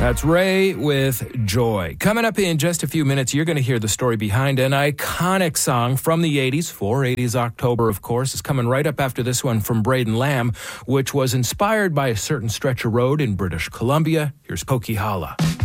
That's Ray with Joy. Coming up in just a few minutes, you're going to hear the story behind an iconic song from the 80s. 480s October, of course, is coming right up after this one from Braden Lamb, which was inspired by a certain stretch of road in British Columbia. Here's Coquihalla.